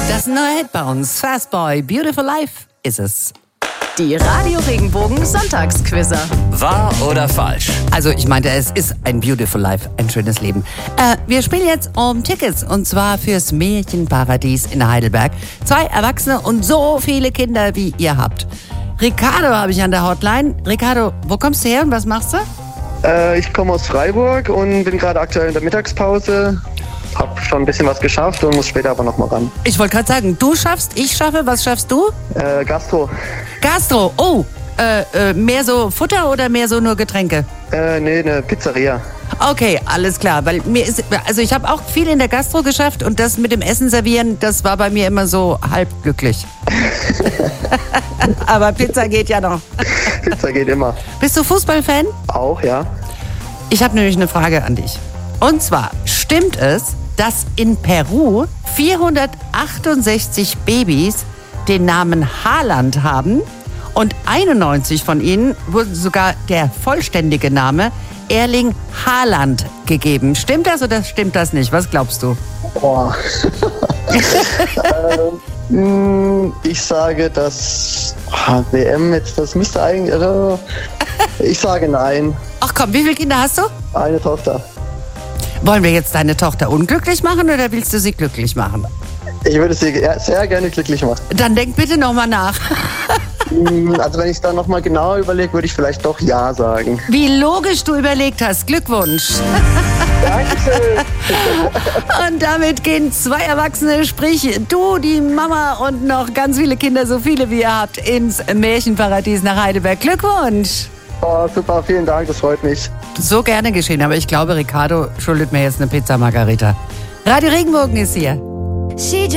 Das neue Hit bei uns. Fast Boy, Beautiful Life ist es. Die Radio Regenbogen Sonntagsquizzer. Wahr oder falsch? Also ich meinte, es ist ein Beautiful Life, ein schönes Leben. Wir spielen jetzt um Tickets und zwar fürs Märchenparadies in Heidelberg. 2 Erwachsene und so viele Kinder, wie ihr habt. Ricardo habe ich an der Hotline. Ricardo, wo kommst du her und was machst du? Ich komme aus Freiburg und bin gerade aktuell in der Mittagspause. Hab schon ein bisschen was geschafft und muss später aber noch mal ran. Ich wollte gerade sagen, du schaffst, ich schaffe. Was schaffst du? Gastro. Gastro, oh. Mehr so Futter oder mehr so nur Getränke? Nee, eine Pizzeria. Okay, alles klar. Weil also ich habe auch viel in der Gastro geschafft und das mit dem Essen servieren, das war bei mir immer so halb glücklich. Aber Pizza geht ja noch. Pizza geht immer. Bist du Fußballfan? Auch, ja. Ich habe nämlich eine Frage an dich. Und zwar, stimmt es, dass in Peru 468 Babys den Namen Haaland haben und 91 von ihnen wurde sogar der vollständige Name Erling Haaland gegeben? Stimmt das oder stimmt das nicht? Was glaubst du? Boah. Ich sage, dass WM jetzt, das müsste eigentlich... ich sage nein. Ach komm, wie viele Kinder hast du? Eine Tochter. Wollen wir jetzt deine Tochter unglücklich machen oder willst du sie glücklich machen? Ich würde sie sehr gerne glücklich machen. Dann denk bitte nochmal nach. Also wenn ich es dann nochmal genauer überlege, würde ich vielleicht doch ja sagen. Wie logisch du überlegt hast. Glückwunsch. Dankeschön. Und damit gehen 2 Erwachsene, sprich du, die Mama und noch ganz viele Kinder, so viele wie ihr habt, ins Märchenparadies nach Heidelberg. Glückwunsch. Oh, super, vielen Dank, das freut mich. So gerne geschehen, aber ich glaube, Ricardo schuldet mir jetzt eine Pizza Margarita. Radio Regenbogen ist hier.